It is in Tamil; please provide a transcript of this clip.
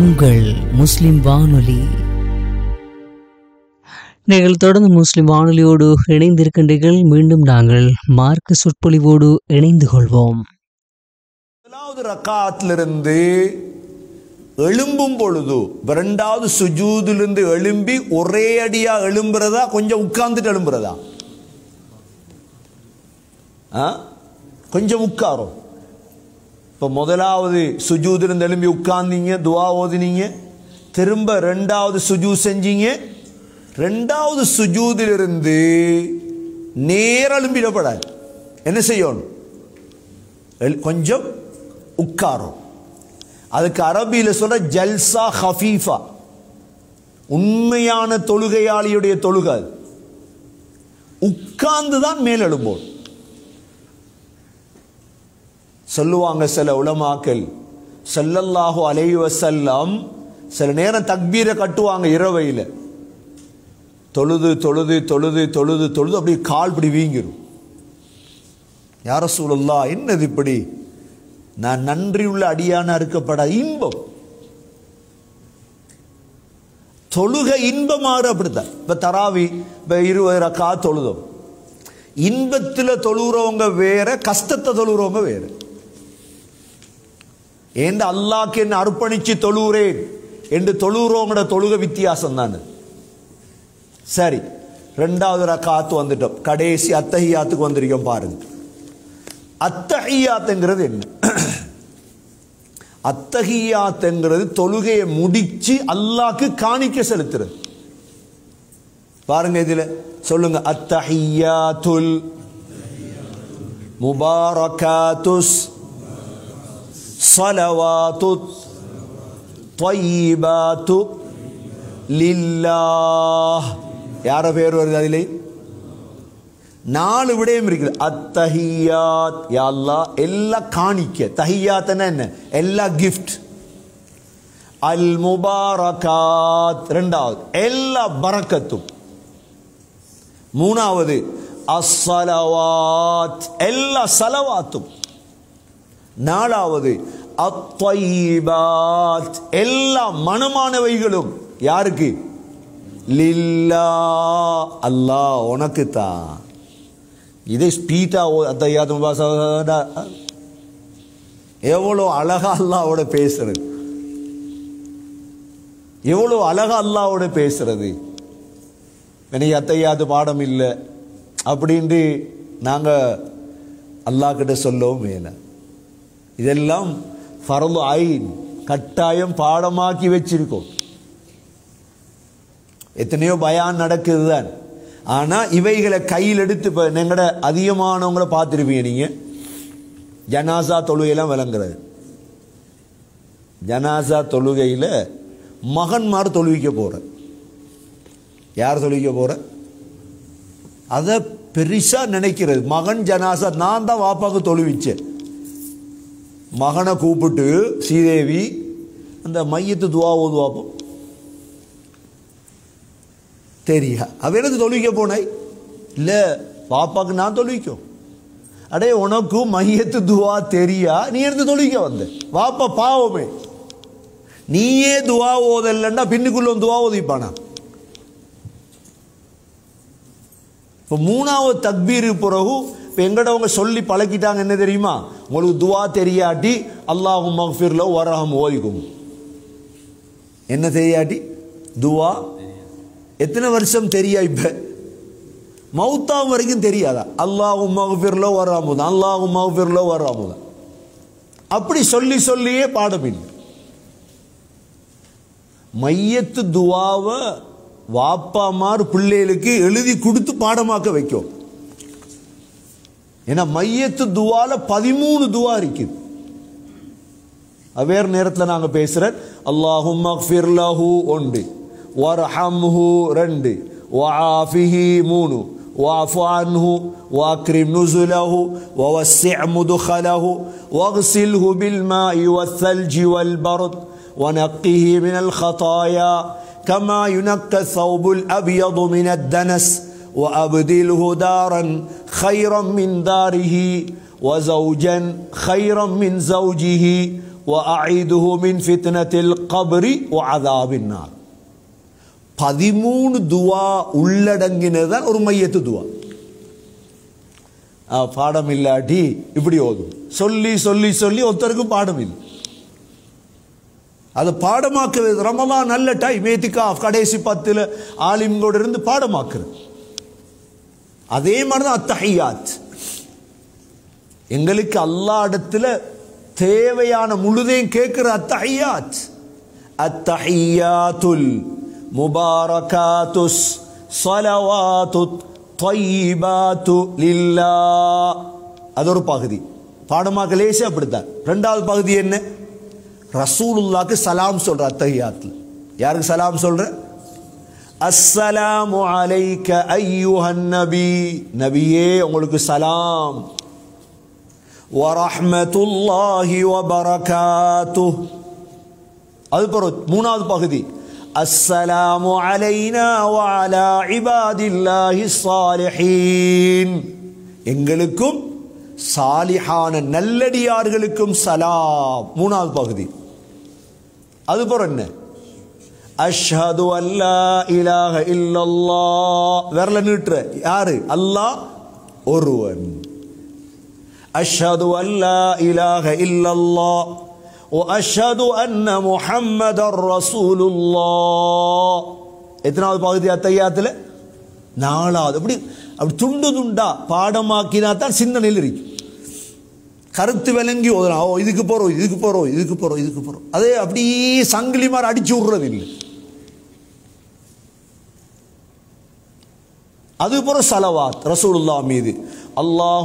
உங்கள் முஸ்லிம் வானொலி. நீங்கள் தொடர்ந்து முஸ்லிம் வானொலியோடு இணைந்திருக்கின்றீர்கள். மீண்டும் நாங்கள் மார்க்க சொற்பொழிவோடு இணைந்து கொள்வோம். முதலாவது ரக்காத்திலிருந்து எழும்பும் பொழுது இரண்டாவது சுஜூதிலிருந்து எழும்பி ஒரே அடியா எழும்புறதா, கொஞ்சம் உட்கார்ந்துட்டு எழும்புறதா? கொஞ்சம் உட்காரும். இப்போ முதலாவது சுஜூதிலிருந்து எழும்பி உட்கார்ந்தீங்க, துவா ஓதினீங்க, திரும்ப ரெண்டாவது சுஜூ செஞ்சீங்க. ரெண்டாவது சுஜூதிலிருந்து நேர எழும்பிடப்படாது. என்ன செய்யணும்? கொஞ்சம் உட்காரும். அதுக்கு அரபியில் சொல்ற ஜல்சா ஹஃபீஃபா, உண்மையான தொழுகையாளியுடைய தொழுகை. உட்கார்ந்து தான் மேல் எழும்போம். சொல்லுவாங்க சில உலமாக்கள், ஸல்லல்லாஹு அலைஹி வஸல்லம் சில நேரம் தக்பீரை கட்டுவாங்க இரவையில். தொழுது தொழுது தொழுது தொழுது தொழுது அப்படி கால் இப்படி வீங்கிரும். யா ரசூலல்லாஹ், என்னது இப்படி? நான் நன்றியுள்ள அடியானா இருக்கப்பட இன்பம். தொழுகை இன்பமாக அப்படித்தான். இப்ப தராவி 20 ரக்காத் தொழுதோம். இன்பத்தில் தொழுகிறவங்க வேற, கஷ்டத்தை தொழுகிறவங்க வேற. ஏன் அல்லாஹ்க்கு என்ன அர்ப்பணிச்சு தொழுகிறேன் என்று தொழுகிறவங்களோட தொழுகை வித்தியாசம் தான். சரி, ரெண்டாவது ரக்காத்து வந்துட்டோம், கடைசி அத்தஹியாத்துக்கு வந்திருக்கோம். பாருங்க, அத்தஹியாத்துங்கிறது என்ன? அத்தஹியாத்துங்கிறது தொழுகையை முடிச்சு அல்லாஹ்க்கு காணிக்கை செலுத்துறது. பாருங்க, இதுல சொல்லுங்க, அத்தஹியாத்துல் முபாரகாத்துஸ் ஸலவாத்து த்வய்யிபாத்து லில்லாஹ். யார பேர் வருது? அதிலே 4 விடயம் இருக்குது. அத்தஹியாத், யா அல்லாஹ், எல்லா காணிக்கை. தஹியாத்னா என்ன? எல்லா கிஃப்ட். அல் முபாரகாத் ரெண்டாவது, எல்லா பரக்கத்தும். மூணாவது அஸ்ஸலவாத், எல்லா சலவாத்தும். நாலாவது அத்வைபாத், எல்லா மனமானவைகளும். யாருக்கு? லில்லாஹ், அல்லாஹ் உனக்கு தான். இதை ஸ்பீட்டா எவ்வளோ அழகா அல்லாஹ்வோட பேசுறது, எவ்வளோ அழகா அல்லாஹ்வோட பேசுறது. எனக்கு அத்தையாது பாடம் இல்லை அப்படின்ட்டு நாங்கள் அல்லாஹ் கிட்ட சொல்லவும் மேல. இதெல்லாம் ஃபர்து ஐன், கட்டாயம் பாடமாக்கி வச்சிருக்கோம். எத்தனையோ பயான் நடக்குது தான். ஆனால் இவைகளை கையில் எடுத்து இப்போ எங்கட அதிகமானவங்களை பார்த்துருப்பீங்க நீங்கள். ஜனாசா தொழுகையெல்லாம் விளங்குறது. ஜனாசா தொழுகையில் மகன்மார் தொழுவிக்க போகிற. யார் தொழுவிக்க போகிற? அதை பெருசாக நினைக்கிறது. மகன் ஜனாசா, நான் தான் வாப்பாவுக்கு தொழுவிச்சேன். மகனை கூப்பிட்டு, ஸ்ரீதேவி அந்த மையத்து துவா ஓதுவாப்போம். தெரியா அவ எனக்கு தொழுவிக்க போனாய்? இல்லை, பாப்பாக்கு நான் தொழுவிக்கும். அடே, உனக்கு மையத்து துவா தெரியா? நீ எடுத்து தொழுவிக்க வந்த. வாப்பா பாவமே, நீயே துவா ஓதல்லண்டா பின்னுக்குள்ள துவா ஓதிப்பானா? இப்போ 3வது தக்பீர் பிறகு இப்போ எங்கடவங்க சொல்லி பழக்கிட்டாங்க என்ன தெரியுமா? உங்களுக்கு துவா தெரியாட்டி அல்லாஹும் மக்ஃபிர்ல வரஹம் ஓதிக்கும். என்ன தெரியாட்டி? துவா. எத்தனை வருஷம் தெரியா? இப்ப மௌத்தாவும் வரைக்கும் தெரியாதா? அல்லாஹும் மக்ஃபிர்ல வரஹம், அல்லாஹும் மக்ஃபிர்ல வரஹம். அப்படி சொல்லி சொல்லியே பாடம் இல்லை. மையத்து துவாவை வாப்பாமார் பிள்ளைகளுக்கு எழுதி கொடுத்து பாடமாக்க வைக்கும். ஏன்னா மையத்து துவால 13 துவா இருக்குது. வேறு நேரத்தில் நாங்கள் பேசுகிறேன். அல்லாஹும் மக்ஃபிர் லஹு 1, வர்ஹம்ஹு 2, வஆஃபிஹி 3, வஅஃபு அன்ஹு வஅக்ரிம் நுஸுலஹு வவஸ்ஸிஅ் முத்கலஹு வக்ஸில்ஹு பில்மாஇ வஸ்ஸல்ஜி வல்பர்த் ونقه من الخطايا كما ينقى الثوب الأبيض من الدنس وأبدله دارا خيرا من داره وزوجا خيرا من زوجه وأعيذه من فتنة القبر وعذاب النار. 13 துவா உள்ளடங்கினதான் ஒரு மையத்து துவா. பாடம் இல்லாட்டி இப்படி ஓதும். சொல்லி சொல்லி சொல்லி ஒருத்தருக்கும் பாடம் இல்லை. அதை பாடமாக்குறது ரமலான் நல்ல டைம். ஏத்திகாஃப் கடைசி 10 ஆலிம்களோடு இருந்து பாடமாக்குறது. அதே மாதிரி தான் அத்தஹியாத். எங்களுக்கு அல்லாஹ் இடத்துல தேவையான முழுதையும் கேட்கிற அத்தஹியாத். அத்தஹியாத்துல் முபாரகாத்துஸ் ஸலவாத்து த்வையிபாத்து லில்லாஹ். அது ஒரு பகுதி. பாடமாக்க லேசா அப்படித்தான். இரண்டாவது பகுதி என்ன? ரசூலுல்லாஹ்க்கு சலாம் சொல்ற அத்தஹியாத்ல. யாருக்கு சலாம் சொல்ற? அஸ்ஸலாமு அலைக அய்யுஹன் நபி. நபியே உங்களுக்கு சலாம். வரஹ்மத்துல்லாஹி வபரகாத்துஹ். அது மூணாவது பகுதி. அஸ்ஸலாமு அலைனா வஅலா இபாதில்லாஹி ஸாலிஹீன். எங்களுக்கும் சாலிஹான நல்லடியார்களுக்கும் சலாம். மூணாவது பகுதி. அது என்ன? அஷ்ஹது அல்லா இலாஹ இல்லல்லாஹ். விரல நீட்டுற யாரு? அல்லாஹ் ஒருவன். அஷ்ஹது அல்லா இலாஹ இல்லல்லாஹ் வ அஷ்ஹது அன்ன முஹம்மதர் ரசூலுல்லாஹ். எத்தனாவது பகுதி அத்தஹியாத்துல? 4வது. அப்படி துண்டு துண்டா பாடமாக்கினா தான் சிந்தனையில் இருக்கு. கருத்து விளங்கி ஓதலாம். ஓ இதுக்கு போறோம் இதுக்கு போறோம் இதுக்கு போறோம் இதுக்கு போறோம். அதே அப்படியே சங்கிலி மாதிரி அடிச்சு விடுறது இல்லை. அது போற சலவாத் ரசூலுல்லாஹ் மீது. அல்லாஹ்